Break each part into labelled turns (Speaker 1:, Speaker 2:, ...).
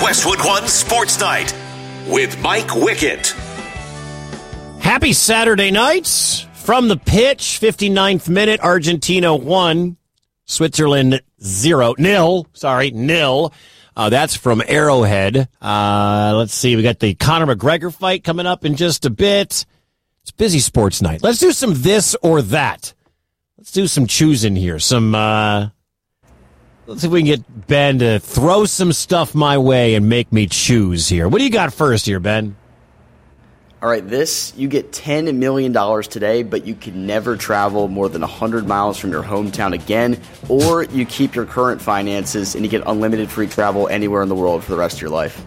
Speaker 1: Westwood One Sports Night with Mike Wickett.
Speaker 2: Happy Saturday night from the pitch. 59th minute, Argentina 1, Switzerland 0. That's from Arrowhead. Let's see. We got the Conor McGregor fight coming up in just a bit. It's busy sports night. Let's do some this or that. Let's do some choosing here. Let's see if we can get Ben to throw some stuff my way and make me choose here. What do you got first here, Ben?
Speaker 3: All right, you get $10 million today, but you can never travel more than 100 miles from your hometown again, or you keep your current finances and you get unlimited free travel anywhere in the world for the rest of your life.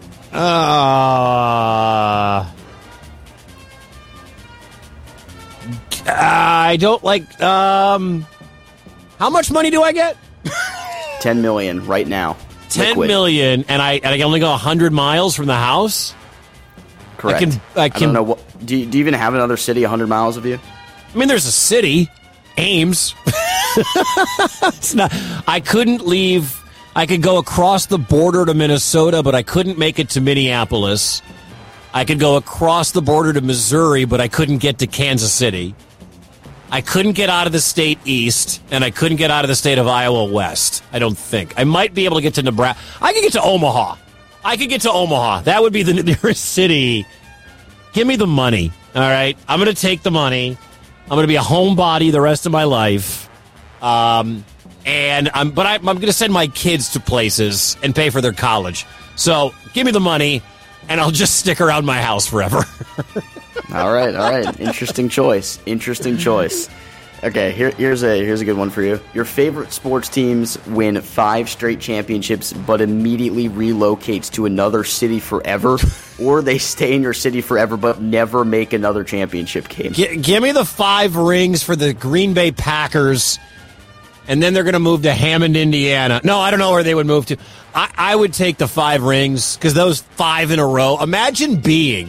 Speaker 2: I don't like, how much money do I get?
Speaker 3: $10 million right now.
Speaker 2: $10 million, and I can only go 100 miles from the house?
Speaker 3: Correct. I don't know. Do you even have another city 100 miles of you?
Speaker 2: I mean, there's a city, Ames. It's not. I couldn't leave. I could go across the border to Minnesota, but I couldn't make it to Minneapolis. I could go across the border to Missouri, but I couldn't get to Kansas City. I couldn't get out of the state east, and I couldn't get out of the state of Iowa west, I don't think. I might be able to get to Nebraska. I could get to Omaha. That would be the nearest city. Give me the money, all right? I'm going to take the money. I'm going to be a homebody the rest of my life. I'm going to send my kids to places and pay for their college. So give me the money, and I'll just stick around my house forever.
Speaker 3: All right. Interesting choice. Okay, here's a good one for you. Your favorite sports teams win 5 straight championships, but immediately relocates to another city forever, or they stay in your city forever but never make another championship game.
Speaker 2: Give me the 5 rings for the Green Bay Packers, and then they're going to move to Hammond, Indiana. No, I don't know where they would move to. I would take the 5 rings because those 5 in a row. Imagine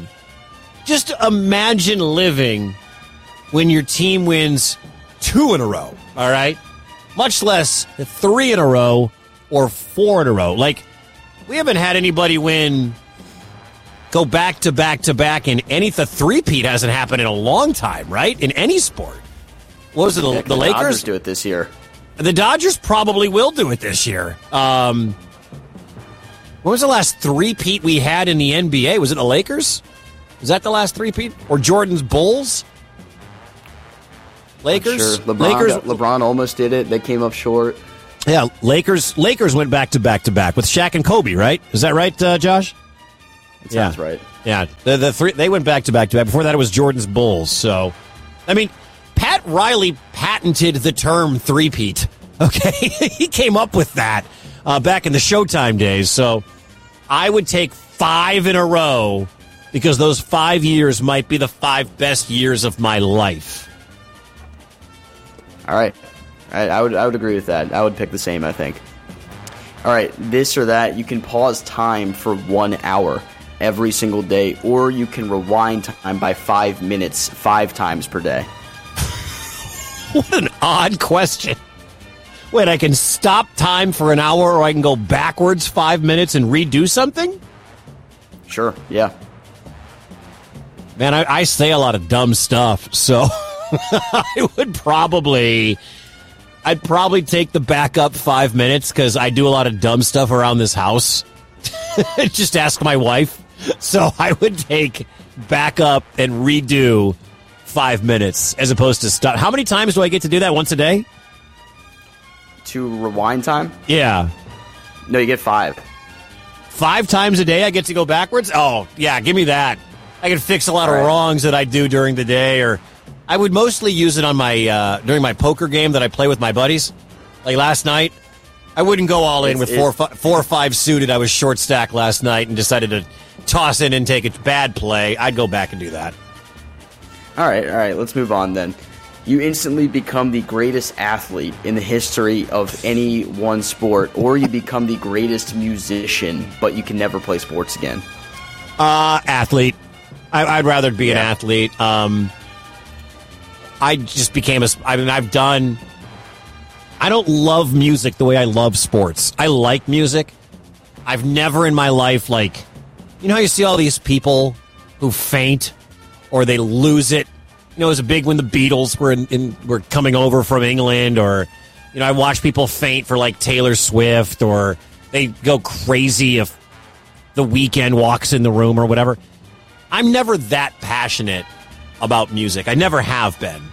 Speaker 2: living when your team wins 2 in a row, all right? Much less 3 in a row or 4 in a row. Like, we haven't had anybody go back to back to back in the three-peat hasn't happened in a long time, right? In any sport. What was it, the Lakers?
Speaker 3: Dodgers do it this year.
Speaker 2: The Dodgers probably will do it this year. When was the last three-peat we had in the NBA? Was it the Lakers? Was that the last three-peat? Or Jordan's Bulls? Lakers?
Speaker 3: Sure. LeBron almost did it. They came up short.
Speaker 2: Yeah, Lakers went back to back to back with Shaq and Kobe, right? Is that right, Josh?
Speaker 3: That sounds right.
Speaker 2: Yeah, the three, they went back to back to back. Before that, it was Jordan's Bulls. So, I mean, Pat Riley patented the term three-peat. Okay, he came up with that back in the Showtime days. So, I would take 5 in a row because those 5 years might be the 5 best years of my life.
Speaker 3: All right. I would agree with that. I would pick the same, I think. All right, this or that, you can pause time for 1 hour every single day, or you can rewind time by 5 minutes 5 times per day.
Speaker 2: What an odd question. Wait, I can stop time for an hour, or I can go backwards 5 minutes and redo something?
Speaker 3: Sure, yeah.
Speaker 2: Man, I say a lot of dumb stuff, so I'd probably take the backup 5 minutes because I do a lot of dumb stuff around this house. Just ask my wife. So I would take backup and redo 5 minutes as opposed to stop. How many times do I get to do that? Once a day?
Speaker 3: To rewind time?
Speaker 2: Yeah.
Speaker 3: No, you get 5.
Speaker 2: 5 times a day I get to go backwards? Oh, yeah, give me that. I can fix a lot of wrongs that I do during the day, or I would mostly use it on my during my poker game that I play with my buddies. Like last night, I wouldn't go all in with 4 or 5 suited. I was short stack last night and decided to toss in and take a bad play. I'd go back and do that.
Speaker 3: All right. Let's move on then. You instantly become the greatest athlete in the history of any one sport, or you become the greatest musician, but you can never play sports again.
Speaker 2: Athlete. I'd rather be an athlete. I just became I don't love music the way I love sports. I like music, I've never in my life, like, you know how you see all these people who faint or they lose it? You know, it was a big when the Beatles were coming over from England, or, you know, I watch people faint for like Taylor Swift, or they go crazy if The Weeknd walks in the room or whatever. I'm never that passionate about music. I never have been.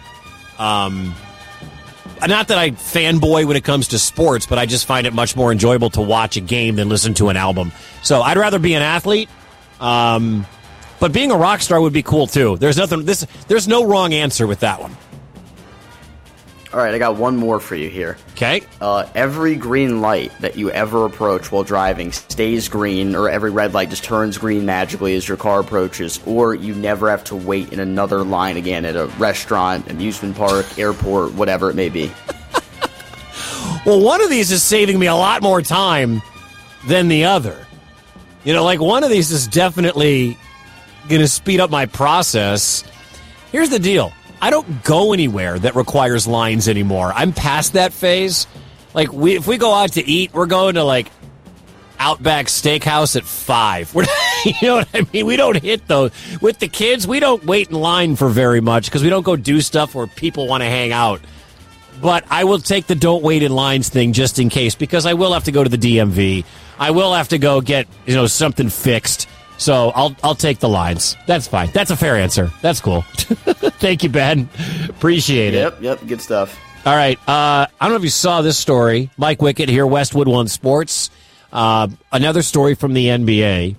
Speaker 2: Not that I fanboy when it comes to sports, but I just find it much more enjoyable to watch a game than listen to an album. So I'd rather be an athlete. But being a rock star would be cool too. There's no wrong answer with that one.
Speaker 3: All right, I got one more for you here.
Speaker 2: Okay.
Speaker 3: Every green light that you ever approach while driving stays green, or every red light just turns green magically as your car approaches, or you never have to wait in another line again at a restaurant, amusement park, airport, whatever it may be.
Speaker 2: Well, one of these is saving me a lot more time than the other. You know, like one of these is definitely going to speed up my process. Here's the deal. I don't go anywhere that requires lines anymore. I'm past that phase. Like, if we go out to eat, we're going to, like, Outback Steakhouse at 5. You know what I mean? We don't hit those. With the kids, we don't wait in line for very much because we don't go do stuff where people want to hang out. But I will take the don't wait in lines thing just in case, because I will have to go to the DMV. I will have to go get, you know, something fixed. So I'll take the lines. That's fine. That's a fair answer. That's cool. Thank you, Ben. Appreciate it.
Speaker 3: Yep. Good stuff.
Speaker 2: All right. I don't know if you saw this story. Mike Wickett here, Westwood One Sports. Another story from the NBA.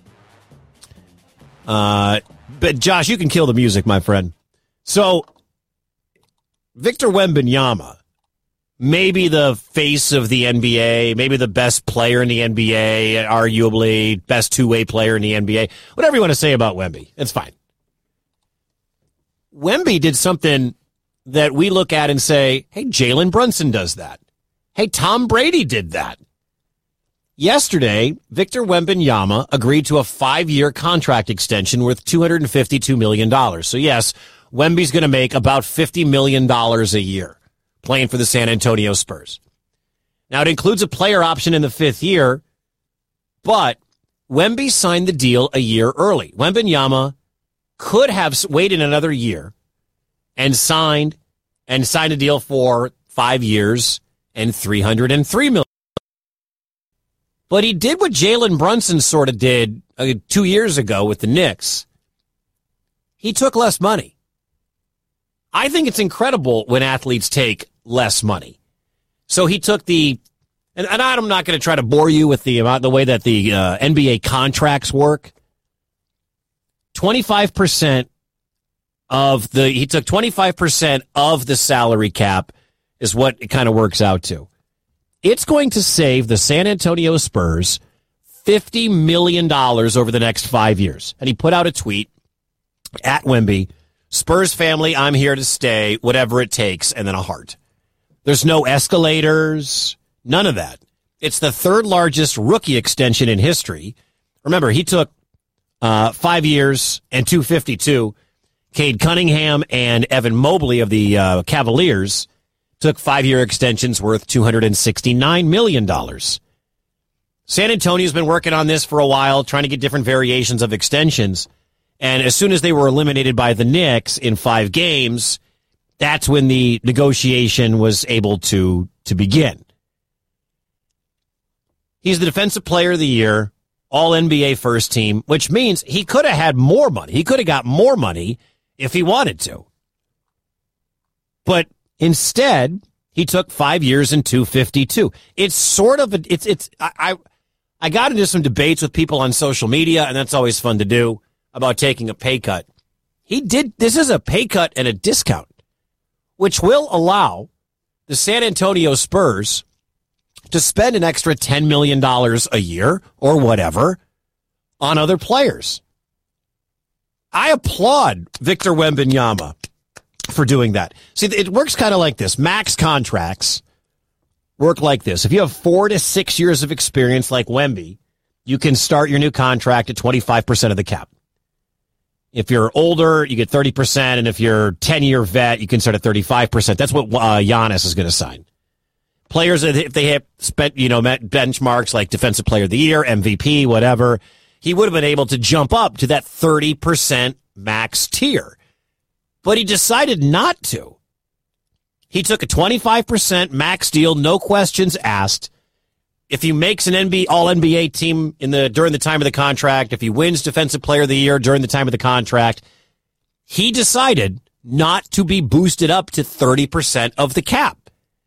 Speaker 2: But Josh, you can kill the music, my friend. So Victor Wembanyama, maybe the face of the NBA, maybe the best player in the NBA, arguably best two-way player in the NBA. Whatever you want to say about Wemby, it's fine. Wemby did something that we look at and say, hey, Jalen Brunson does that. Hey, Tom Brady did that. Yesterday, Victor Wembanyama agreed to a 5-year contract extension worth $252 million. So yes, Wemby's going to make about $50 million a year playing for the San Antonio Spurs. Now, it includes a player option in the 5th year, but Wemby signed the deal a year early. Wembanyama could have waited another year and signed a deal for 5 years and $303 million. But he did what Jalen Brunson sort of did 2 years ago with the Knicks. He took less money. I think it's incredible when athletes take less money. So he took and I'm not going to try to bore you with the way that the NBA contracts work. 25% he took 25% of the salary cap is what it kind of works out to. It's going to save the San Antonio Spurs $50 million over the next 5 years. And he put out a tweet at Wemby, Spurs family, I'm here to stay, whatever it takes, and then a heart. There's no escalators, none of that. It's the 3rd largest rookie extension in history. Remember, he took 5 years and $252. Cade Cunningham and Evan Mobley of the Cavaliers took 5-year extensions worth $269 million. San Antonio's been working on this for a while, trying to get different variations of extensions. And as soon as they were eliminated by the Knicks in 5 games, that's when the negotiation was able to begin. He's the Defensive Player of the Year, All-NBA first team, which means he could have had more money. He could have got more money if he wanted to. But instead, he took 5 years and $252. It's sort of I got into some debates with people on social media, and that's always fun to do, about taking a pay cut. This is a pay cut and a discount, which will allow the San Antonio Spurs to spend an extra $10 million a year or whatever on other players. I applaud Victor Wembanyama for doing that. See, it works kind of like this. Max contracts work like this. If you have 4 to 6 years of experience like Wemby, you can start your new contract at 25% of the cap. If you're older, you get 30%, and if you're 10-year vet, you can start at 35%. That's what Giannis is going to sign. players, if they had spent, met benchmarks like Defensive Player of the Year, MVP, whatever, he would have been able to jump up to that 30% max tier. But he decided not to. He took a 25% max deal, no questions asked. If he makes an All-NBA team during the time of the contract, if he wins Defensive Player of the Year during the time of the contract, he decided not to be boosted up to 30% of the cap.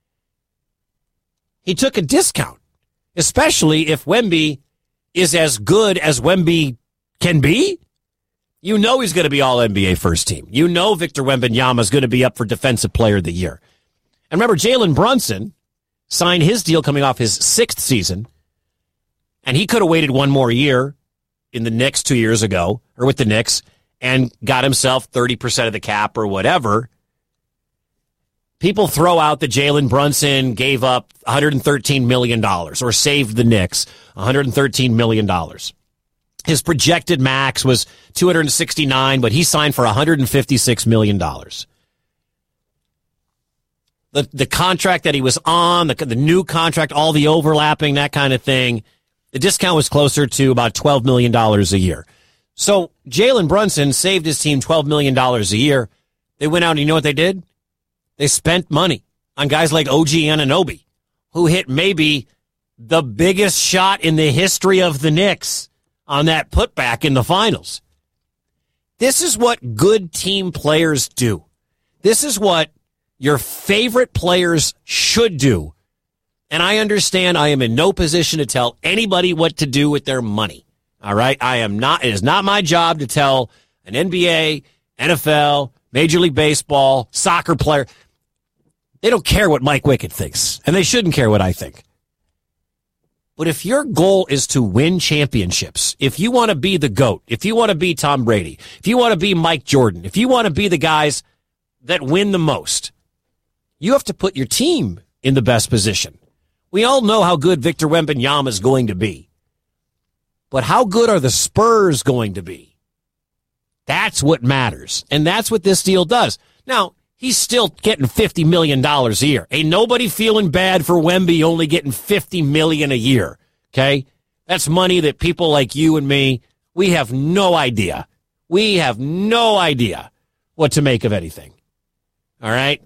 Speaker 2: He took a discount, especially if Wemby is as good as Wemby can be. He's going to be All-NBA first team. Victor Wembanyama is going to be up for Defensive Player of the Year. And remember, Jalen Brunson signed his deal coming off his 6th season, and he could have waited one more year in the Knicks 2 years ago, or with the Knicks, and got himself 30% of the cap or whatever. People throw out that Jalen Brunson gave up $113 million or saved the Knicks $113 million. His projected max was $269, but he signed for $156 million. The contract that he was on, the new contract, all the overlapping, that kind of thing, the discount was closer to about $12 million a year. So Jalen Brunson saved his team $12 million a year. They went out and you know what they did? They spent money on guys like OG Anunoby, who hit maybe the biggest shot in the history of the Knicks on that putback in the finals. This is what good team players do. This is what your favorite players should do. And I understand I am in no position to tell anybody what to do with their money. All right? It is not my job to tell an NBA, NFL, Major League Baseball, soccer player. They don't care what Mike Wickett thinks, and they shouldn't care what I think. But if your goal is to win championships, if you want to be the GOAT, if you want to be Tom Brady, if you want to be Mike Jordan, if you want to be the guys that win the most, you have to put your team in the best position. We all know how good Victor Wembanyama is going to be. But how good are the Spurs going to be? That's what matters. And that's what this deal does. Now, he's still getting $50 million a year. Ain't nobody feeling bad for Wemby only getting $50 million a year. Okay? That's money that people like you and me, we have no idea. We have no idea what to make of anything. All right?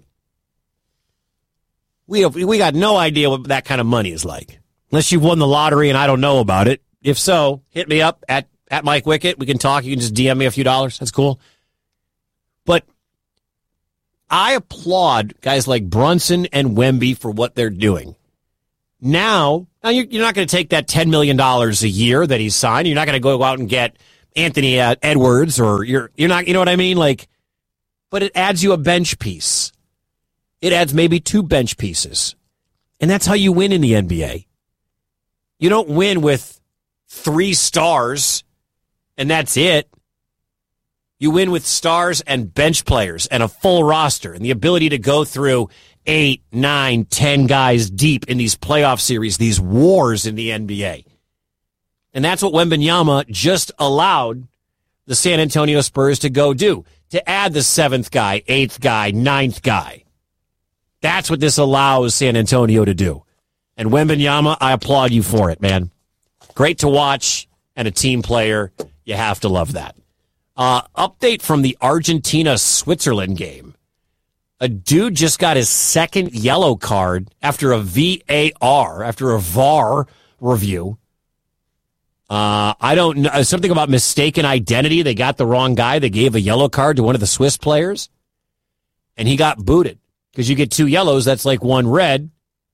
Speaker 2: We got no idea what that kind of money is like. Unless you've won the lottery and I don't know about it. If so, hit me up at Mike Wickett. We can talk. You can just DM me a few dollars. That's cool. But I applaud guys like Brunson and Wemby for what they're doing. Now you're not going to take that $10 million a year that he's signed. You're not going to go out and get Anthony Edwards or you're not, you know what I mean? But it adds you a bench piece. It adds maybe 2 bench pieces. And that's how you win in the NBA. You don't win with 3 stars and that's it. You win with stars and bench players and a full roster and the ability to go through 8, 9, 10 guys deep in these playoff series, these wars in the NBA. And that's what Wembanyama just allowed the San Antonio Spurs to go do, to add the 7th guy, 8th guy, 9th guy. That's what this allows San Antonio to do. And Wembanyama, I applaud you for it, man. Great to watch and a team player. You have to love that. Update from the Argentina-Switzerland game. A dude just got his 2nd yellow card after a VAR review. I don't know. Something about mistaken identity. They got the wrong guy. They gave a yellow card to one of the Swiss players. And he got booted. Because you get 2 yellows, that's like 1 red.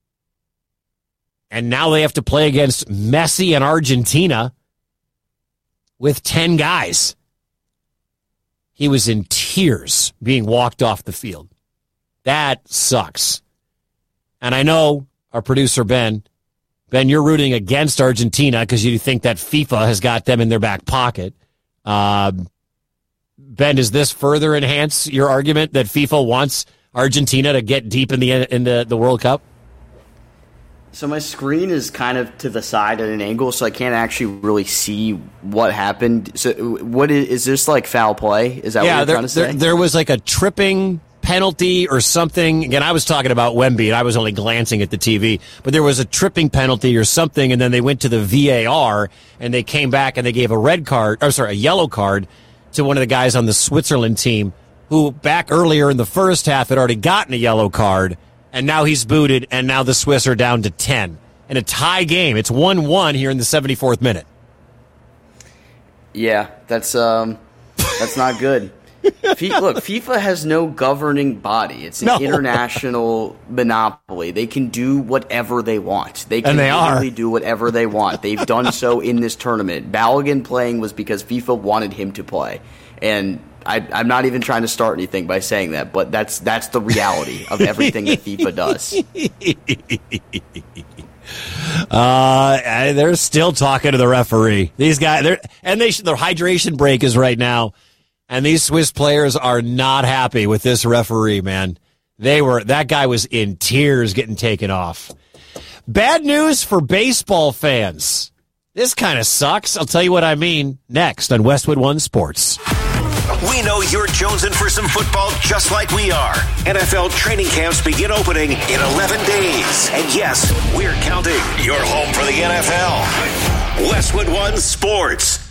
Speaker 2: And now they have to play against Messi and Argentina with 10 guys. He was in tears being walked off the field. That sucks. And I know our producer, Ben, you're rooting against Argentina because you think that FIFA has got them in their back pocket. Ben, does this further enhance your argument that FIFA wants Argentina to get deep in the World Cup?
Speaker 3: So my screen is kind of to the side at an angle, so I can't actually really see what happened. So what is this, like foul play? Is that what you're trying to say?
Speaker 2: There was like a tripping penalty or something. Again, I was talking about Wemby, and I was only glancing at the TV. But there was a tripping penalty or something, and then they went to the VAR, and they came back and they gave a yellow card to one of the guys on the Switzerland team who back earlier in the first half had already gotten a yellow card, and now he's booted, and now the Swiss are down to 10. In a tie game. It's 1-1 here in the 74th minute.
Speaker 3: Yeah, that's not good. Look, FIFA has no governing body. It's an international monopoly. They can do whatever they want. They can literally do whatever they want. They've done so in this tournament. Balogun playing was because FIFA wanted him to play. And I'm not even trying to start anything by saying that, but that's the reality of everything that FIFA does.
Speaker 2: They're still talking to the referee. These guys, their hydration break is right now, and these Swiss players are not happy with this referee, man. That guy was in tears getting taken off. Bad news for baseball fans. This kind of sucks. I'll tell you what I mean next on Westwood One Sports.
Speaker 1: We know you're jonesing for some football just like we are. NFL training camps begin opening in 11 days. And yes, we're counting. You're home for the NFL. Westwood One Sports.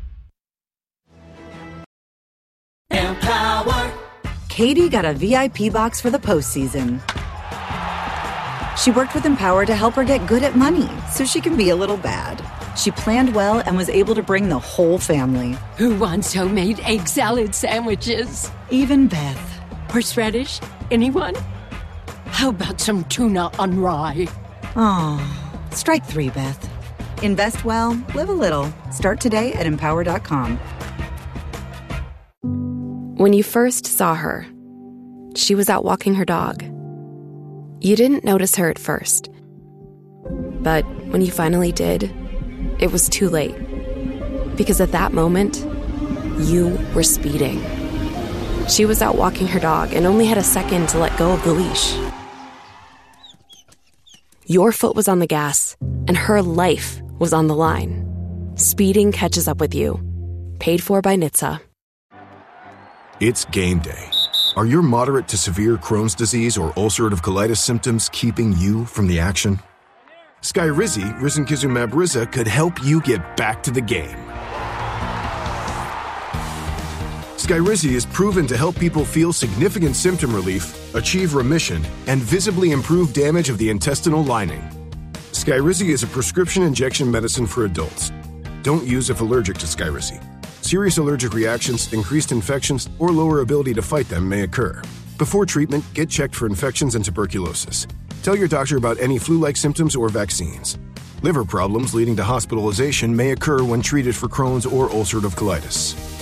Speaker 4: Empower. Katie got a VIP box for the postseason. She worked with Empower to help her get good at money so she can be a little bad. She planned well and was able to bring the whole family.
Speaker 5: Who wants homemade egg salad sandwiches?
Speaker 4: Even Beth.
Speaker 5: Horseradish? Anyone? How about some tuna on rye?
Speaker 4: Oh, strike 3, Beth. Invest well, live a little. Start today at Empower.com.
Speaker 6: When you first saw her, she was out walking her dog. You didn't notice her at first. But when you finally did, it was too late. Because at that moment, you were speeding. She was out walking her dog and only had a second to let go of the leash. Your foot was on the gas, and her life was on the line. Speeding catches up with you. Paid for by NHTSA.
Speaker 7: It's game day. Are your moderate to severe Crohn's disease or ulcerative colitis symptoms keeping you from the action? Skyrizi, risankizumab Riza, could help you get back to the game. Skyrizi is proven to help people feel significant symptom relief, achieve remission, and visibly improve damage of the intestinal lining. Skyrizi is a prescription injection medicine for adults. Don't use if allergic to Skyrizi. Serious allergic reactions, increased infections, or lower ability to fight them may occur. Before treatment, get checked for infections and tuberculosis. Tell your doctor about any flu-like symptoms or vaccines. Liver problems leading to hospitalization may occur when treated for Crohn's or ulcerative colitis.